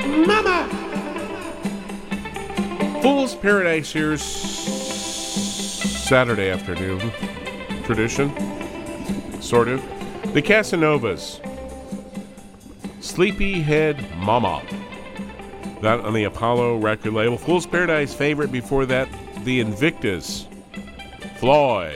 Mama! Fool's Paradise here's Saturday afternoon. Tradition. Sort of. The Casanovas. Sleepyhead Mama. That on the Apollo record label. Fool's Paradise favorite before that, the Invictus. Floyd.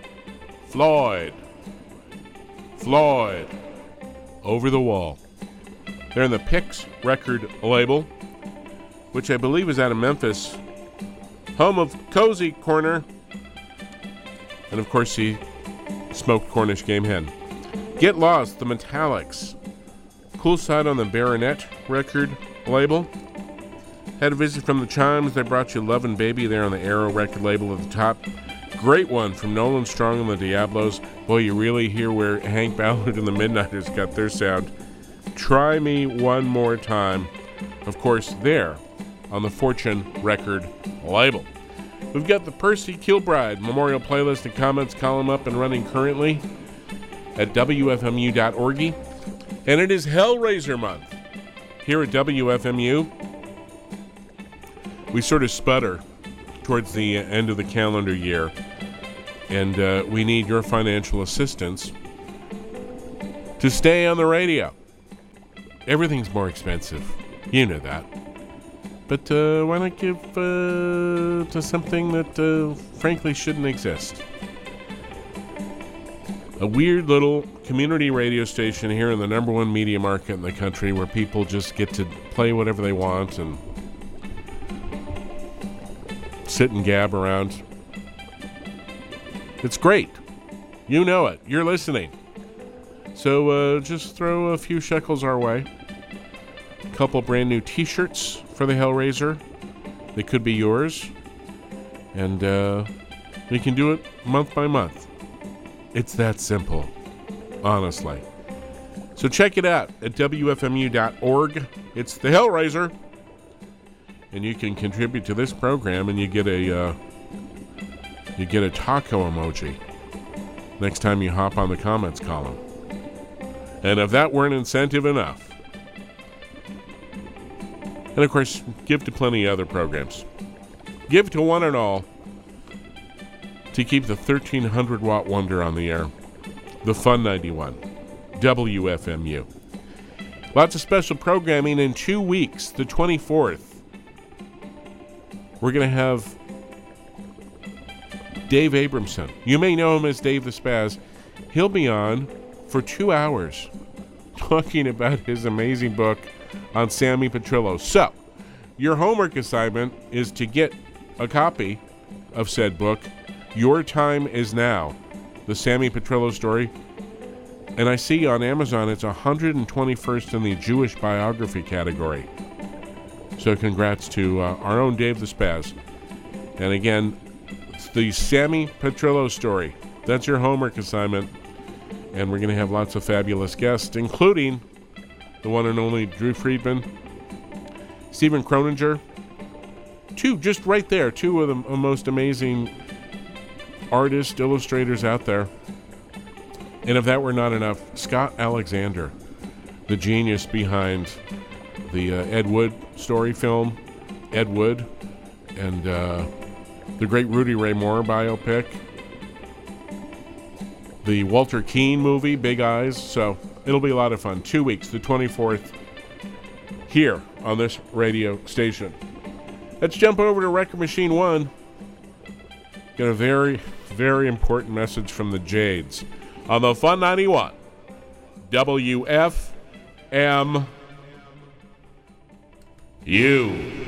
Over the Wall. They're in the Pix record label, which I believe is out of Memphis. Home of Cozy Corner. And of course the smoked Cornish game hen. Get Lost, the Metallics. Cool Side on the Baronet record label. Had a visit from the Chimes. They brought you Lovin' Baby there on the Arrow record label at the top. Great one from Nolan Strong and the Diablos. Boy, you really hear where Hank Ballard and the Midnighters got their sound. Try Me One More Time. Of course, there on the Fortune record label. We've got the Percy Kilbride Memorial Playlist and Comments column up and running currently at WFMU.org. And it is Hellraiser Month here at WFMU. We sort of sputter towards the end of the calendar year, and we need your financial assistance to stay on the radio. Everything's more expensive. You know that. But why not give to something that frankly shouldn't exist? A weird little community radio station here in the number one media market in the country where people just get to play whatever they want and sit and gab around. It's great. You know it. You're listening. So just throw a few shekels our way. A couple brand new t-shirts for the Hellraiser. They could be yours. And we can do it month by month. It's that simple. Honestly. So check it out at WFMU.org. It's the Hellraiser. And you can contribute to this program, and you get a taco emoji next time you hop on the comments column. And if that weren't incentive enough, and of course, give to plenty of other programs. Give to one and all to keep the 1,300-watt wonder on the air. The Fun 91, WFMU. Lots of special programming in 2 weeks, the 24th. We're going to have Dave Abramson. You may know him as Dave the Spaz. He'll be on for 2 hours talking about his amazing book on Sammy Petrillo. So, your homework assignment is to get a copy of said book. Your Time Is Now, the Sammy Petrillo story. And I see on Amazon it's 121st in the Jewish biography category. So congrats to our own Dave the Spaz. And again, it's the Sammy Petrillo story. That's your homework assignment. And we're going to have lots of fabulous guests, including the one and only Drew Friedman, Stephen Croninger. Just right there, two of the most amazing artists, illustrators out there. And if that were not enough, Scott Alexander, the genius behind the Ed Wood story film, Ed Wood, and the great Rudy Ray Moore biopic, the Walter Keane movie, Big Eyes. So it'll be a lot of fun. 2 weeks, the 24th, here on this radio station. Let's jump over to Record Machine 1. Got a very, very important message from the Jades on the Fun 91, WFMU.